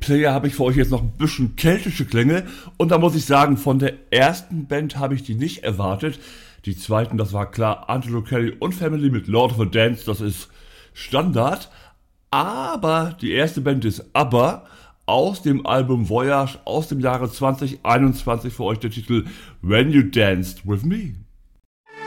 Slayer habe ich für euch jetzt noch ein bisschen keltische Klänge. Und da muss ich sagen, von der ersten Band habe ich die nicht erwartet. Die zweiten, das war klar, Angelo Kelly und Family mit Lord of the Dance, das ist Standard. Aber die erste Band ist ABBA, aus dem Album Voyage aus dem Jahre 2021 für euch der Titel When You Danced With Me.